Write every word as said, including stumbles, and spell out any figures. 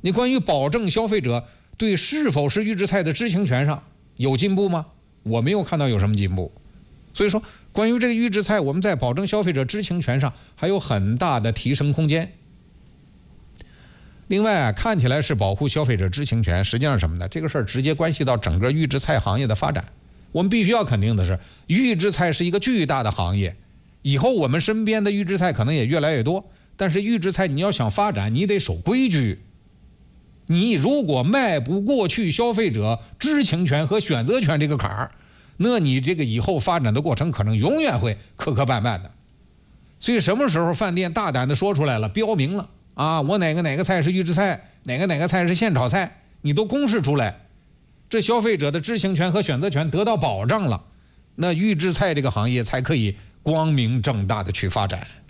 你关于保证消费者对是否是预制菜的知情权上有进步吗？我没有看到有什么进步。所以说，关于这个预制菜，我们在保证消费者知情权上还有很大的提升空间。另外啊，看起来是保护消费者知情权，实际上什么呢？这个事儿直接关系到整个预制菜行业的发展。我们必须要肯定的是，预制菜是一个巨大的行业，以后我们身边的预制菜可能也越来越多。但是预制菜你要想发展，你得守规矩。你如果迈不过去消费者知情权和选择权这个坎儿，那你这个以后发展的过程可能永远会磕磕绊绊的。所以什么时候饭店大胆的说出来了，标明了啊，我哪个哪个菜是预制菜，哪个哪个菜是现炒菜，你都公示出来，这消费者的知情权和选择权得到保障了，那预制菜这个行业才可以光明正大的去发展。